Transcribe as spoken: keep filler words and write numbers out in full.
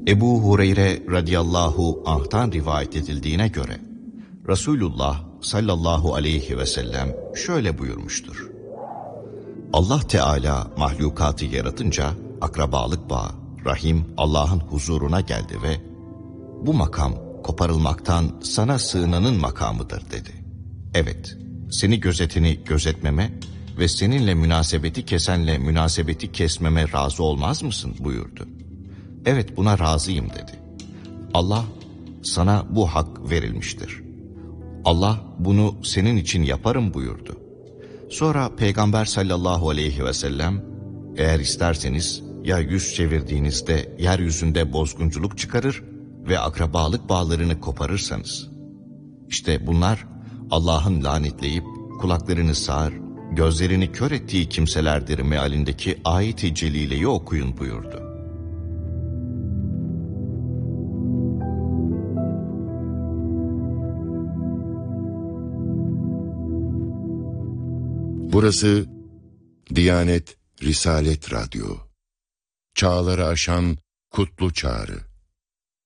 Ebu Hureyre radıyallahu anh'tan rivayet edildiğine göre Resulullah sallallahu aleyhi ve sellem şöyle buyurmuştur. Allah Teala mahlukatı yaratınca akrabalık bağı, rahim Allah'ın huzuruna geldi ve bu makam koparılmaktan sana sığınanın makamıdır dedi. Evet, seni gözeteni gözetmeme ve seninle münasebeti kesenle münasebeti kesmeme razı olmaz mısın buyurdu. Evet, buna razıyım dedi. Allah, sana bu hak verilmiştir. Allah bunu senin için yaparım buyurdu. Sonra Peygamber sallallahu aleyhi ve sellem, eğer isterseniz ya yüz çevirdiğinizde yeryüzünde bozgunculuk çıkarır ve akrabalık bağlarını koparırsanız. İşte bunlar Allah'ın lanetleyip kulaklarını sağır, gözlerini kör ettiği kimselerdir mealindeki ayet-i celileyi okuyun buyurdu. Burası Diyanet Risalet Radyo. Çağları aşan kutlu çağrı.